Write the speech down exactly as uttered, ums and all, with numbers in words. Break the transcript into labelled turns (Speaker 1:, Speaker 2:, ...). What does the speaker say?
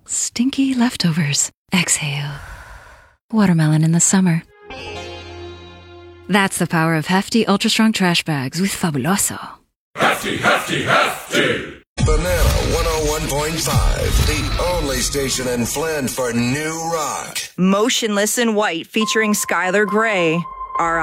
Speaker 1: Stinky leftovers. Exhale. Watermelon in the summer. That's the power of hefty, ultra-strong trash bags with Fabuloso.
Speaker 2: Hefty, hefty, hefty!
Speaker 3: Banana one oh one point five, the only station in Flint for new rock.
Speaker 4: Motionless in White featuring Skylar Grey. Our